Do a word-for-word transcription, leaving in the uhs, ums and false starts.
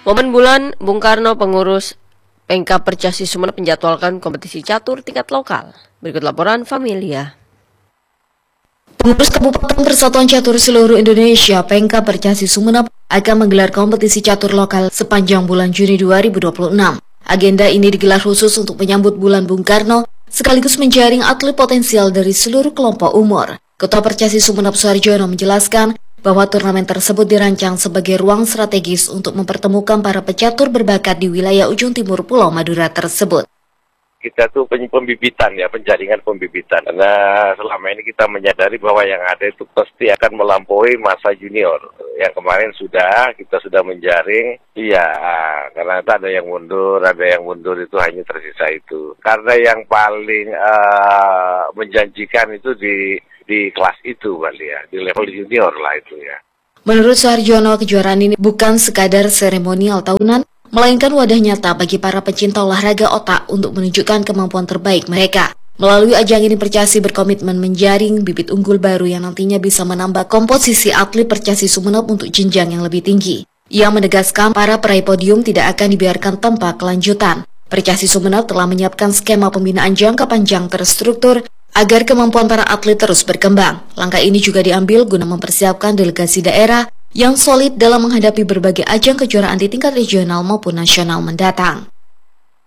Momen bulan Bung Karno, pengurus Pengka Percasi Sumeneb menjadwalkan kompetisi catur tingkat lokal. Berikut laporan Familia. Pengurus Kabupaten Persatuan Catur Seluruh Indonesia Pengka Percasi Sumeneb akan menggelar kompetisi catur lokal sepanjang bulan Juni dua ribu dua puluh enam. Agenda ini digelar khusus untuk menyambut bulan Bung Karno, sekaligus menjaring atlet potensial dari seluruh kelompok umur. Ketua Percasi Sumeneb Suharjono menjelaskan bahwa turnamen tersebut dirancang sebagai ruang strategis untuk mempertemukan para pecatur berbakat di wilayah ujung timur Pulau Madura tersebut. Kita tuh pembibitan ya, penjaringan pembibitan. Karena selama ini kita menyadari bahwa yang ada itu pasti akan melampaui masa junior. Yang kemarin sudah, kita sudah menjaring, iya, karena ada yang mundur, ada yang mundur itu hanya tersisa itu. Karena yang paling uh, menjanjikan itu di di kelas itu, Bali ya, di level junior lah itu ya. Menurut Suharjono, kejuaraan ini bukan sekadar seremonial tahunan, melainkan wadah nyata bagi para pecinta olahraga otak untuk menunjukkan kemampuan terbaik mereka. Melalui ajang ini, Percasi berkomitmen menjaring bibit unggul baru yang nantinya bisa menambah komposisi atlet Percasi Sumeneb untuk jenjang yang lebih tinggi. Ia menegaskan para peraih podium tidak akan dibiarkan tanpa kelanjutan. Percasi Sumeneb telah menyiapkan skema pembinaan jangka panjang terstruktur agar kemampuan para atlet terus berkembang. Langkah ini juga diambil guna mempersiapkan delegasi daerah yang solid dalam menghadapi berbagai ajang kejuaraan di tingkat regional maupun nasional mendatang.